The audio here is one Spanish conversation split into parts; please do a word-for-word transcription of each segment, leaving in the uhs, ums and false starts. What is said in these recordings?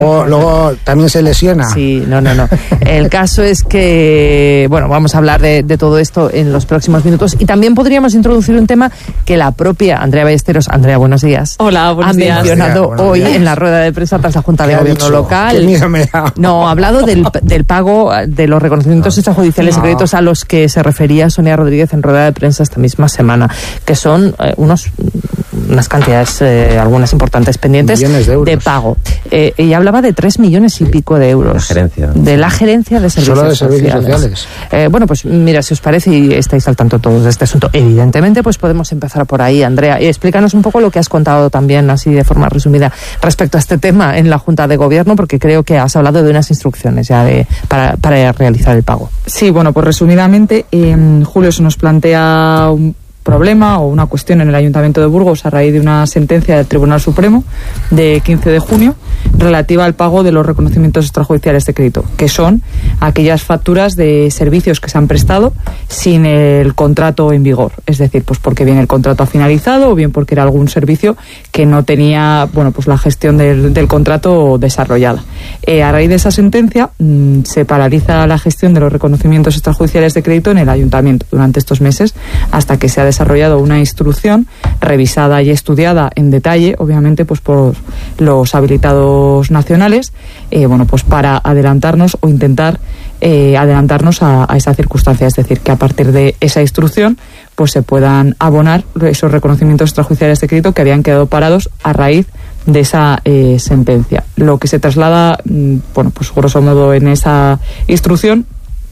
O luego también se lesiona. Sí, no, no, no. El caso es que, bueno, vamos a hablar de, de todo esto en los próximos minutos y también podríamos introducir un tema que la propia Andrea Ballesteros, Andrea, buenos días. Hola, buenos ha días. mencionado Buenos hoy días. en la rueda de prensa tras la Junta de Gobierno dicho? local. ¿Qué miedo me da? No, ha hablado del, del pago de los reconocimientos extrajudiciales No. de créditos a los que se refería Sonia Rodríguez en rueda de prensa esta misma semana, que son eh, unos unas cantidades, eh, algunas importantes pendientes Millones de euros. de pago. Eh, ella hablaba de tres millones y pico de euros. La gerencia. De la gerencia de servicios Solo de servicios sociales. sociales. Eh, bueno, pues mira, si os parece y estáis al tanto todos de este asunto, evidentemente, pues podemos empezar por ahí, Andrea. Y explícanos un poco lo que has contado también, así de forma resumida, respecto a este tema en la Junta de Gobierno, porque creo que has hablado de unas instrucciones ya de para, para realizar el pago. Sí, bueno, pues resumidamente, en julio se nos plantea un problema o una cuestión en el Ayuntamiento de Burgos a raíz de una sentencia del Tribunal Supremo de quince de junio relativa al pago de los reconocimientos extrajudiciales de crédito, que son aquellas facturas de servicios que se han prestado sin el contrato en vigor, es decir, pues porque bien el contrato ha finalizado o bien porque era algún servicio que no tenía, bueno, pues la gestión del, del contrato desarrollada. Eh, a raíz de esa sentencia mmm, se paraliza la gestión de los reconocimientos extrajudiciales de crédito en el Ayuntamiento durante estos meses hasta que se ha desarrollado una instrucción revisada y estudiada en detalle, obviamente, pues por los habilitados nacionales, eh, bueno, pues para adelantarnos o intentar eh, adelantarnos a, a esa circunstancia, es decir, que a partir de esa instrucción pues se puedan abonar esos reconocimientos extrajudiciales de crédito que habían quedado parados a raíz de esa eh, sentencia. Lo que se traslada, mmm, bueno, pues grosso modo en esa instrucción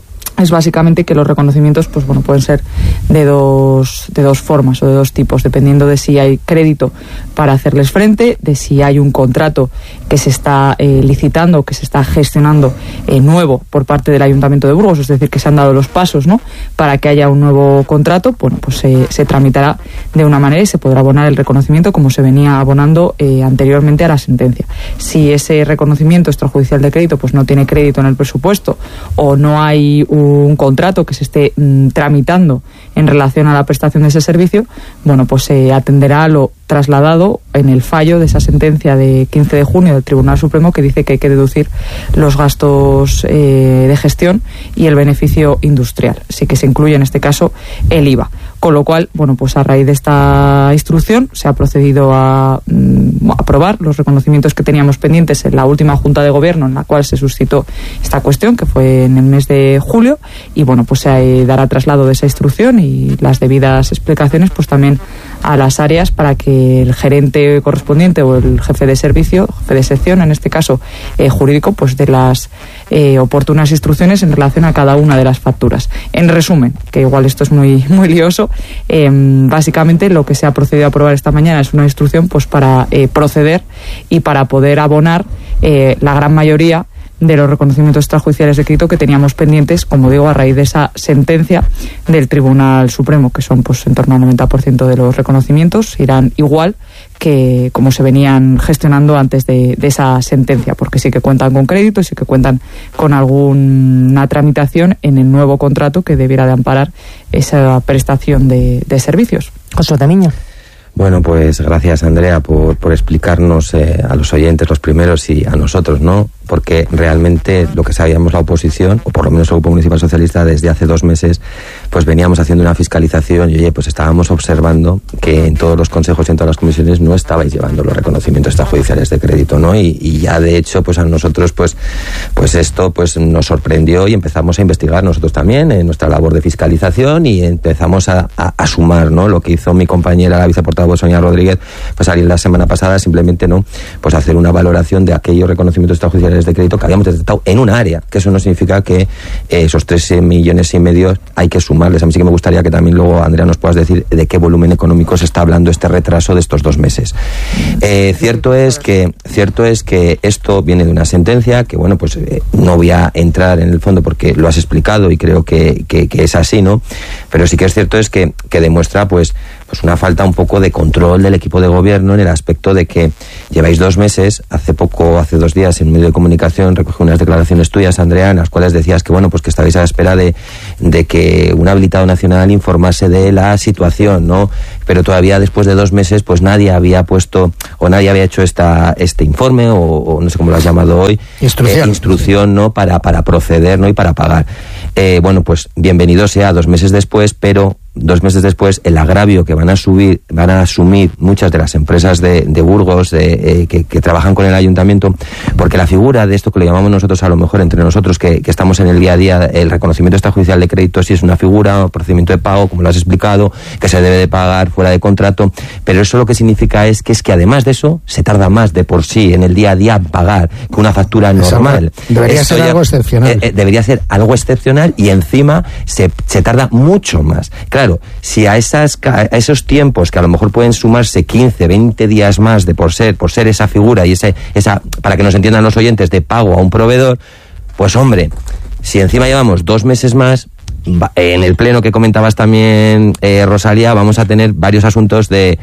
es básicamente que los reconocimientos pues bueno pueden ser de dos de dos formas o de dos tipos, dependiendo de si hay crédito para hacerles frente, de si hay un contrato que se está eh, licitando, que se está gestionando eh, nuevo por parte del Ayuntamiento de Burgos, es decir, que se han dado los pasos, ¿no?, para que haya un nuevo contrato. Bueno, pues se, se tramitará de una manera y se podrá abonar el reconocimiento como se venía abonando eh, anteriormente a la sentencia. Si ese reconocimiento extrajudicial de crédito pues no tiene crédito en el presupuesto o no hay un un contrato que se esté mm, tramitando en relación a la prestación de ese servicio, bueno, pues se atenderá a lo trasladado en el fallo de esa sentencia de quince de junio del Tribunal Supremo, que dice que hay que deducir los gastos eh, de gestión y el beneficio industrial. Sí que se incluye en este caso el I V A. Con lo cual, bueno, pues a raíz de esta instrucción se ha procedido a mm, aprobar los reconocimientos que teníamos pendientes en la última Junta de Gobierno en la cual se suscitó esta cuestión, que fue en el mes de julio, y bueno, pues se dará traslado de esa instrucción y las debidas explicaciones pues también a las áreas para que el gerente correspondiente o el jefe de servicio, jefe de sección en este caso eh, jurídico, pues dé las eh, oportunas instrucciones en relación a cada una de las facturas. En resumen, que igual esto es muy muy lioso, eh, básicamente lo que se ha procedido a aprobar esta mañana es una instrucción pues para eh, proceder y para poder abonar eh, la gran mayoría de los reconocimientos extrajudiciales de crédito que teníamos pendientes, como digo, a raíz de esa sentencia del Tribunal Supremo, que son pues en torno al noventa por ciento de los reconocimientos, irán igual que como se venían gestionando antes de, de esa sentencia, porque sí que cuentan con crédito, sí que cuentan con alguna tramitación en el nuevo contrato que debiera de amparar esa prestación de, de servicios. José Tamiño. Bueno, pues gracias, Andrea, por, por explicarnos eh, a los oyentes, los primeros, y a nosotros, ¿no? Porque realmente lo que sabíamos la oposición, o por lo menos el Grupo Municipal Socialista, desde hace dos meses, pues veníamos haciendo una fiscalización y, oye, pues estábamos observando que en todos los consejos y en todas las comisiones no estabais llevando los reconocimientos extrajudiciales de crédito, ¿no? Y, y ya, de hecho, pues a nosotros, pues, pues esto pues nos sorprendió y empezamos a investigar nosotros también en nuestra labor de fiscalización y empezamos a, a, a sumar, ¿no? Lo que hizo mi compañera, la viceportavoz Sonia Rodríguez, pues salir la semana pasada, simplemente, ¿no?, pues hacer una valoración de aquellos reconocimientos extrajudiciales de crédito que habíamos detectado en un área, que eso no significa que eh, esos tres millones y medio hay que sumarles. A mí sí que me gustaría que también luego, Andrea, nos puedas decir de qué volumen económico se está hablando este retraso de estos dos meses. Eh, cierto es que cierto es que esto viene de una sentencia que, bueno, pues eh, no voy a entrar en el fondo porque lo has explicado y creo que, que, que es así, ¿no? Pero sí que es cierto es que, que demuestra, pues, pues una falta un poco de control del equipo de gobierno en el aspecto de que lleváis dos meses, hace poco, hace dos días en un medio de comunicación recogí unas declaraciones tuyas, Andrea, en las cuales decías que bueno, pues que estabais a la espera de, de que un habilitado nacional informase de la situación, ¿no? Pero todavía después de dos meses pues nadie había puesto o nadie había hecho esta este informe o, o no sé cómo lo has llamado hoy, instrucción, eh, instrucción, ¿no? Para, para proceder, ¿no? Y para pagar. Eh, bueno, pues bienvenido sea dos meses después, pero dos meses después el agravio que van a subir, van a asumir muchas de las empresas de, de Burgos de, eh, que, que trabajan con el ayuntamiento, porque la figura de esto que le llamamos nosotros, a lo mejor entre nosotros que, que estamos en el día a día, el reconocimiento extrajudicial de crédito sí es una figura, un procedimiento de pago, como lo has explicado, que se debe de pagar fuera de contrato, pero eso lo que significa es que es que además de eso se tarda más de por sí en el día a día en pagar que una factura normal. Debería Esto ser ya, algo excepcional. Eh, eh, debería ser algo excepcional y encima se, se tarda mucho más. Claro, si a, esas, a esos tiempos que a lo mejor pueden sumarse quince, veinte días más de por ser, por ser esa figura y ese, esa, para que nos entiendan los oyentes, de pago a un proveedor, pues hombre, si encima llevamos dos meses más, en el pleno que comentabas también, eh, Rosalía, vamos a tener varios asuntos de,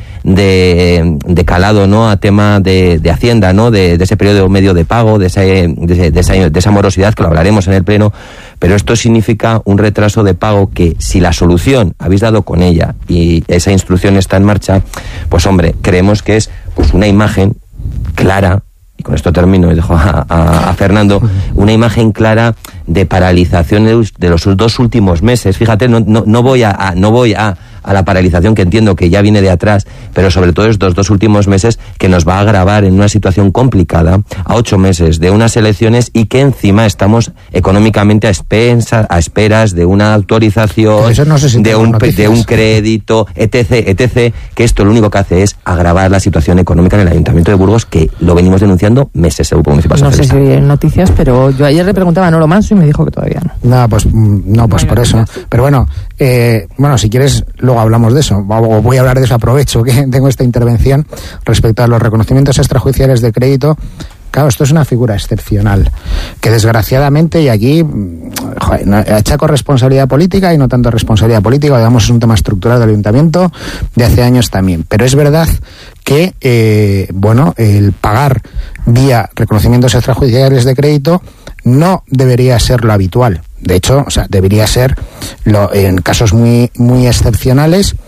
de, de calado, ¿no? A tema de, de Hacienda, ¿no? De, de ese periodo medio de pago, de, ese, de, de, esa, de esa morosidad, que lo hablaremos en el pleno, pero esto significa un retraso de pago que, si la solución habéis dado con ella y esa instrucción está en marcha, pues hombre, creemos que es pues una imagen clara, y con esto termino y dejo a, a, a Fernando, una imagen clara de paralización de, de los dos últimos meses. Fíjate, no, no, no voy a, a no voy a, a la paralización que entiendo que ya viene de atrás, pero sobre todo estos dos últimos meses que nos va a agravar en una situación complicada a ocho meses de unas elecciones y que encima estamos económicamente a expensas, a esperas de una autorización, no de un de un crédito, etc, etc, que esto lo único que hace es agravar la situación económica en el Ayuntamiento de Burgos, que lo venimos denunciando meses el Grupo Municipal Socialista. No sé si hay noticias, pero yo ayer le preguntaba a Noro Manso y me dijo que todavía no. No, pues no, pues por eso. Pero bueno, eh, bueno, si quieres luego hablamos de eso, o voy a hablar de eso, aprovecho que tengo esta intervención respecto a los reconocimientos extrajudiciales de crédito. Claro, esto es una figura excepcional, que desgraciadamente, y aquí joder, achaco responsabilidad política y no tanto responsabilidad política, digamos, es un tema estructural del ayuntamiento de hace años también. Pero es verdad que, eh, bueno, el pagar vía reconocimientos extrajudiciales de crédito no debería ser lo habitual. De hecho, o sea, debería ser lo, en casos muy, muy excepcionales,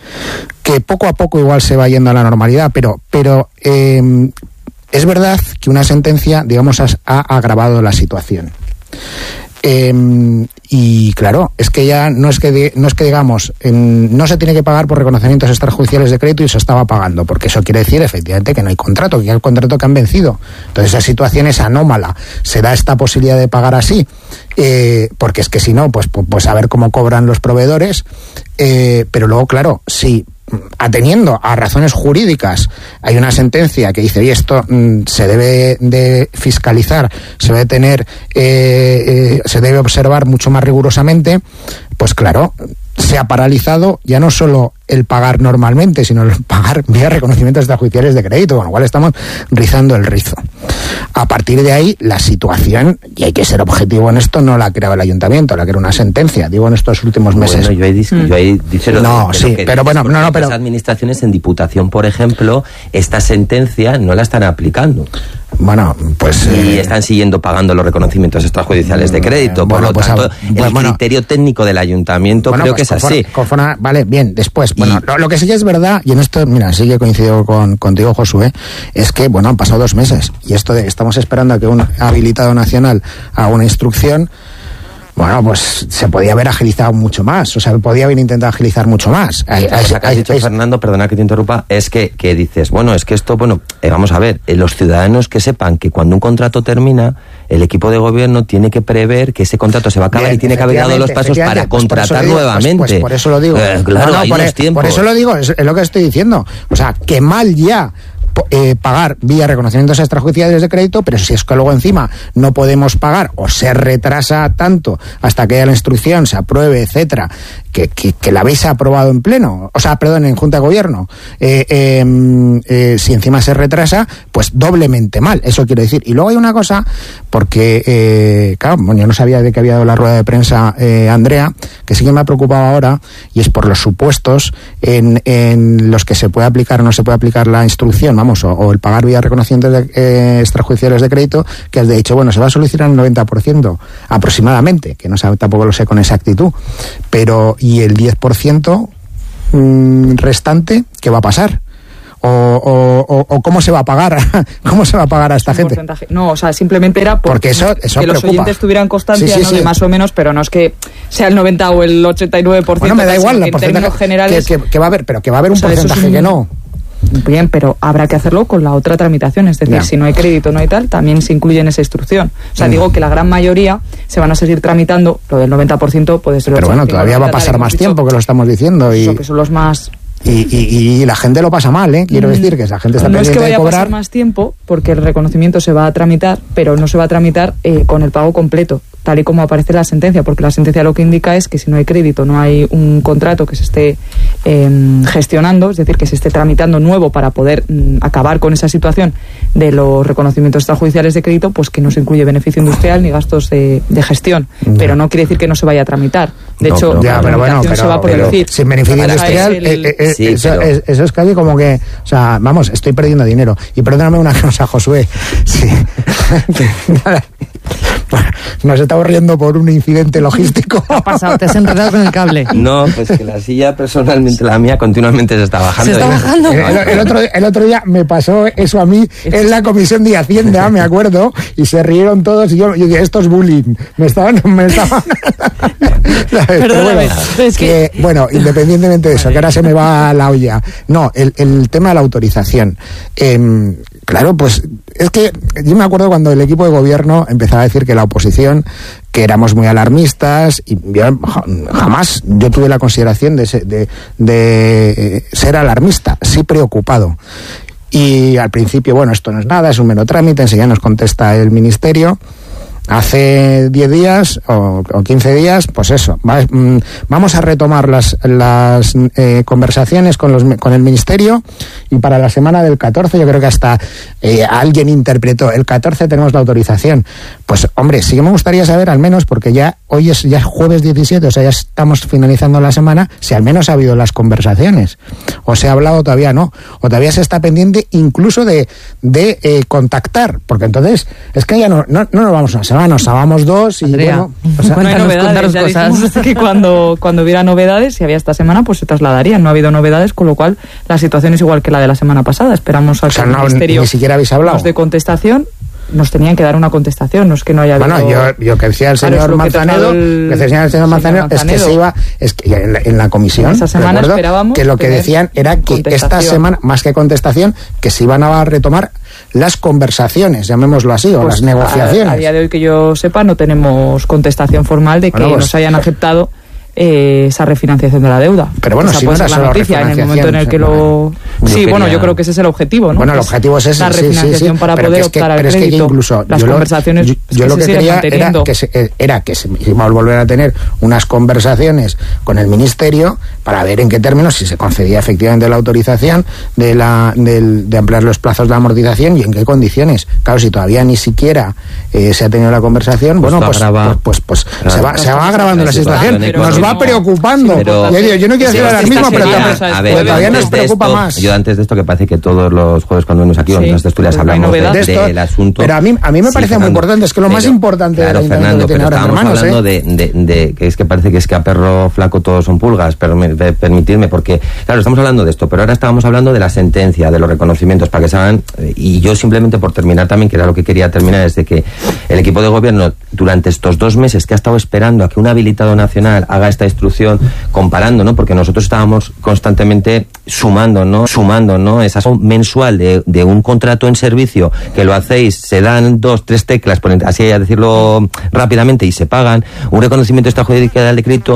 que poco a poco igual se va yendo a la normalidad, pero, pero eh, es verdad que una sentencia, digamos, ha, ha agravado la situación. Eh, y claro, es que ya no es que no es que digamos en, no se tiene que pagar por reconocimientos extrajudiciales de crédito y se estaba pagando, porque eso quiere decir efectivamente que no hay contrato, que hay contrato que han vencido. Entonces esa situación es anómala. Se da esta posibilidad de pagar así, eh, porque es que si no, pues, pues, pues a ver cómo cobran los proveedores, eh, pero luego claro, sí, ateniendo a razones jurídicas, hay una sentencia que dice, oye, esto mmm, se debe de fiscalizar, se debe tener, eh, eh, se debe observar mucho más rigurosamente, pues claro, se ha paralizado ya no solo el pagar normalmente, sino el pagar vía reconocimientos extrajudiciales de crédito, con lo cual estamos rizando el rizo. A partir de ahí, la situación, y hay que ser objetivo en esto, no la ha creado el ayuntamiento, la creó una sentencia, digo, en estos últimos meses. Bueno, yo he, dis- mm. yo he dicho lo no, de, sí, lo que pero bueno, no, no, pero las administraciones en Diputación, por ejemplo, esta sentencia no la están aplicando. Bueno, pues... Y eh, están siguiendo pagando los reconocimientos extrajudiciales de crédito. Por bueno, lo pues, tanto, a, el bueno, criterio técnico del ayuntamiento bueno, creo pues, que es conforme, así. Conforme, vale, bien, después. Bueno, lo, lo que sí que es verdad, y en esto, mira, sí que coincido con, contigo, Josué, es que, bueno, han pasado dos meses. Y esto de estamos esperando a que un habilitado nacional haga una instrucción. Bueno, pues se podía haber agilizado mucho más, o sea, podía haber intentado agilizar mucho más. Hay, hay, que has dicho, hay, Fernando, perdona que te interrumpa, es que, que dices, bueno, es que esto, bueno, eh, vamos a ver, eh, los ciudadanos que sepan que cuando un contrato termina, el equipo de gobierno tiene que prever que ese contrato se va a acabar. Bien, y tiene que haber dado los pasos para pues contratar digo, nuevamente. Pues, pues por eso lo digo. Eh, claro, no, no, hay por, unos tiempos. Por eso lo digo, es, es lo que estoy diciendo. O sea, que mal ya eh, pagar vía reconocimientos extrajudiciales de crédito, pero si es que luego encima no podemos pagar o se retrasa tanto hasta que haya la instrucción, se apruebe, etcétera, que, que, que la habéis aprobado en pleno, o sea, perdón, en Junta de Gobierno, eh, eh, eh, si encima se retrasa, pues doblemente mal, eso quiero decir. Y luego hay una cosa, porque, eh, claro, bueno, yo no sabía de que había dado la rueda de prensa eh, Andrea, que sí que me ha preocupado ahora, y es por los supuestos en, en los que se puede aplicar o no se puede aplicar la instrucción, vamos, o, o el pagar vía reconocimientos de, eh, extrajudiciales de crédito, que has dicho, bueno, se va a solucionar el noventa por ciento aproximadamente, que no sabe, tampoco lo sé con exactitud, pero y el diez por ciento mmm, restante, ¿qué va a pasar? O, o, o, o cómo se va a pagar, cómo se va a pagar a esta gente. No, o sea, simplemente era por, porque eso, eso que los preocupa. oyentes tuvieran constancia, sí, sí, ¿no? sí. de más o menos, pero no es que sea el noventa o el ochenta y nueve por ciento. Bueno, me da igual, el porcentaje generales, que, que, que va a haber, pero que va a haber un o sea, porcentaje un... que no. Bien, pero habrá que hacerlo con la otra tramitación, es decir, yeah. si no hay crédito, no hay tal, también se incluye en esa instrucción. O sea, mm. digo que la gran mayoría se van a seguir tramitando, lo del noventa por ciento puede ser... Pero bueno, todavía va a pasar más tiempo, que lo estamos diciendo. Y... Eso, que son los más... Y, y, y la gente lo pasa mal, ¿eh? Quiero mm. decir que esa gente está no pendiente es que vaya de cobrar. A pasar más tiempo, porque el reconocimiento se va a tramitar, pero no se va a tramitar eh, con el pago completo, tal y como aparece la sentencia, porque la sentencia lo que indica es que si no hay crédito, no hay un contrato que se esté eh, gestionando, es decir, que se esté tramitando nuevo para poder mm, acabar con esa situación de los reconocimientos extrajudiciales de crédito, pues que no se incluye beneficio industrial ni gastos de, de gestión, no. pero no quiere decir que no se vaya a tramitar. De no, hecho, pero, ya, la pero bueno, pero, se va a poder decir. Sin beneficio industrial, el, eh, eh, sí, eso, pero... es, eso es casi como que, o sea, vamos, estoy perdiendo dinero. Y perdóname una cosa, Josué. Sí. Nos estamos riendo por un incidente logístico. ¿Qué ha pasado? ¿Te has enredado con el cable? No, pues que la silla personalmente, la mía, continuamente se está bajando. ¿Se está bajando? El, el, el, otro, el otro día me pasó eso a mí en la comisión de Hacienda, me acuerdo, y se rieron todos y yo, yo dije, esto es bullying. Me estaban... Me estaban Pero bueno, es que... que, bueno, independientemente de eso, que ahora se me va la olla. No, el, el tema de la autorización. Eh, claro, pues es que yo me acuerdo cuando el equipo de gobierno empezaba a decir que la oposición, que éramos muy alarmistas, y yo jamás yo tuve la consideración de, ser, de, de ser alarmista, sí preocupado. Y al principio, bueno, esto no es nada, es un mero trámite, enseguida nos contesta el ministerio. Hace diez días o, o quince días, pues eso, va, mm, vamos a retomar las, las eh, conversaciones con, los, con el Ministerio, y para la semana del catorce, yo creo que hasta eh, alguien interpretó, el catorce tenemos la autorización. Pues hombre, sí que me gustaría saber al menos, porque ya hoy es ya jueves diecisiete, o sea, ya estamos finalizando la semana, si al menos ha habido las conversaciones, o se ha hablado, todavía no, o todavía se está pendiente incluso de, de eh, contactar, porque entonces es que ya no, no, no nos vamos a una semana, nos vamos dos y Andrea, bueno, o sea, no hay novedades, ya cosas. que cuando, cuando hubiera novedades, si había esta semana, pues se trasladarían. No ha habido novedades, con lo cual la situación es igual que la de la semana pasada. Esperamos al o sea, que no, el Ministerio ni siquiera habéis hablado nos dé contestación. Nos tenían que dar una contestación, no es que no haya habido... Bueno, yo, yo que decía el señor claro, Manzanedo, el, que decía el señor Manzanedo, es que se iba, es que en la, en la comisión, esa semana esperábamos que lo que decían era que esta semana, más que contestación, que se iban a retomar las conversaciones, llamémoslo así, o pues las negociaciones. A, a día de hoy que yo sepa, no tenemos contestación formal de que bueno, pues, nos hayan aceptado Eh, esa refinanciación de la deuda. Pero bueno, esa si no era la solo noticia en el momento en el que lo... Sí, quería... bueno, yo creo que ese es el objetivo, ¿no? Bueno, el objetivo es ese, la refinanciación sí, sí, sí. para pero poder es que, optar al pero crédito. Es que incluso las yo conversaciones lo, yo, yo que lo se que quería manteniendo. era que, se, era que se iba a volver a tener unas conversaciones con el Ministerio para ver en qué términos, si se concedía efectivamente la autorización de, la, de, de ampliar los plazos de amortización y en qué condiciones. Claro, si todavía ni siquiera eh, se ha tenido la conversación, pues bueno, pues, pues, pues, pues claro. se va, se va agravando la situación, nos va preocupando. Pero, yo, yo no quiero decir ahora mismo, pero, semana, a ver, todavía nos preocupa esto, más. Yo antes de esto, que parece que todos los jueves cuando venimos aquí, sí, en las tertulias hablamos de, de esto, del asunto. Pero a mí, a mí me sí, parece Fernando, muy importante, es que lo pero, más importante claro, de Fernando, que tiene pero ahora estábamos hermanos, hablando ¿eh? de, de, de que es que parece que es que a perro flaco todos son pulgas, pero me, de, permitidme, porque claro, estamos hablando de esto, pero ahora estábamos hablando de la sentencia, de los reconocimientos, para que se hagan, y yo simplemente por terminar también, que era lo que quería terminar, es de que el equipo de gobierno durante estos dos meses que ha estado esperando a que un habilitado nacional haga esta instrucción, comparando, ¿no? Porque nosotros estábamos constantemente sumando, ¿no? Sumando, ¿no? Esa mensual de, de un contrato en servicio que lo hacéis, se dan dos, tres teclas, por así a decirlo rápidamente, y se pagan un reconocimiento extrajudicial de crédito.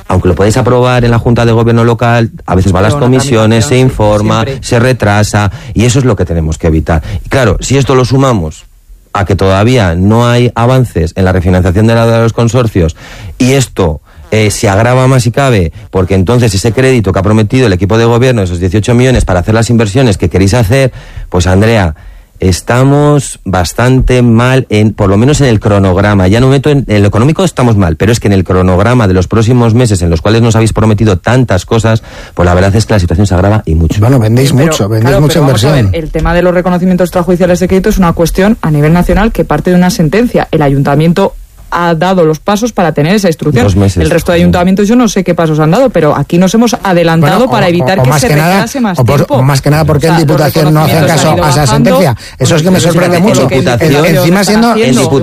aunque lo podéis aprobar en la Junta de Gobierno local, a veces va a las comisiones, se informa, siempre. se retrasa, y eso es lo que tenemos que evitar. Y claro, si esto lo sumamos a que todavía no hay avances en la refinanciación de, la, de los consorcios, y esto eh, se agrava más si cabe, porque entonces ese crédito que ha prometido el equipo de gobierno, esos dieciocho millones para hacer las inversiones que queréis hacer, pues Andrea, estamos bastante mal, en, por lo menos en el cronograma. Ya no meto en, en lo económico estamos mal, pero es que en el cronograma de los próximos meses en los cuales nos habéis prometido tantas cosas, pues la verdad es que la situación se agrava y mucho. Bueno, vendéis sí, pero, mucho, vendéis claro, mucha pero inversión. Vamos a ver, el tema de los reconocimientos extrajudiciales de crédito es una cuestión a nivel nacional que parte de una sentencia. El ayuntamiento ha dado los pasos para tener esa instrucción. Dos meses. El resto de ayuntamientos yo no sé qué pasos han dado, pero aquí nos hemos adelantado Bueno, para o, evitar o, o que más se que nada, retrase más o por, tiempo. o más que nada porque O sea, en Diputación no hacen caso a esa sentencia. Eso es que me sorprende mucho. En Diputación, encima siendo, en Diputación